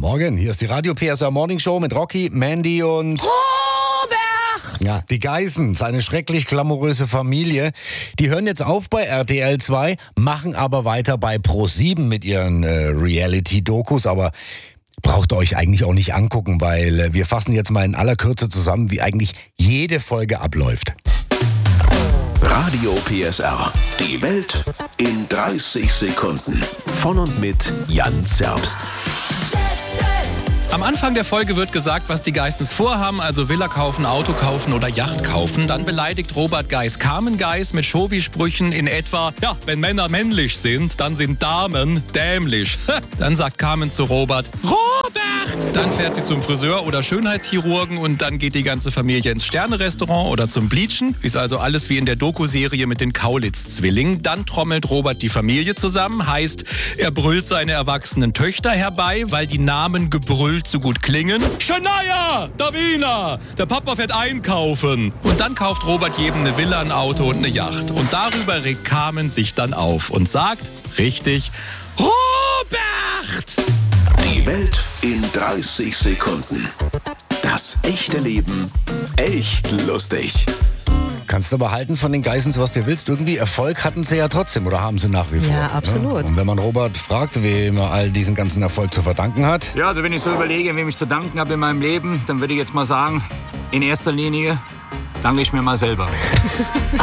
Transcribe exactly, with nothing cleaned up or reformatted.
Morgen, hier ist die Radio P S R Morning Show mit Rocky, Mandy und Robert! Ja, die Geissens, eine schrecklich glamouröse Familie. Die hören jetzt auf bei R T L zwei, machen aber weiter bei Pro sieben mit ihren äh, Reality-Dokus, aber braucht ihr euch eigentlich auch nicht angucken, weil äh, wir fassen jetzt mal in aller Kürze zusammen, wie eigentlich jede Folge abläuft. Radio P S R. Die Welt in dreißig Sekunden. Von und mit Jan Zerbst. Am Anfang der Folge wird gesagt, was die Geissens vorhaben, also Villa kaufen, Auto kaufen oder Yacht kaufen. Dann beleidigt Robert Geiss Carmen Geiss mit Chauvi-Sprüchen in etwa, ja, wenn Männer männlich sind, dann sind Damen dämlich. Dann sagt Carmen zu Robert, Robert! Dann fährt sie zum Friseur oder Schönheitschirurgen und dann geht die ganze Familie ins Sterne-Restaurant oder zum Bleachen. Ist also alles wie in der Doku-Serie mit den Kaulitz-Zwillingen. Dann trommelt Robert die Familie zusammen, heißt, er brüllt seine erwachsenen Töchter herbei, weil die Namen gebrüllt so gut klingen. Shania, Davina, der Papa fährt einkaufen. Und dann kauft Robert jedem eine Villa, ein Auto und eine Yacht. Und darüber regt Carmen sich dann auf und sagt, richtig, Robert! Die Welt in dreißig Sekunden. Das echte Leben echt lustig. Kannst du behalten von den Geissens, was du willst. Irgendwie Erfolg hatten sie ja trotzdem oder haben sie nach wie vor. Ja, absolut. Und wenn man Robert fragt, wem er all diesen ganzen Erfolg zu verdanken hat. Ja, also wenn ich so überlege, wem ich zu danken habe in meinem Leben, dann würde ich jetzt mal sagen, in erster Linie danke ich mir mal selber.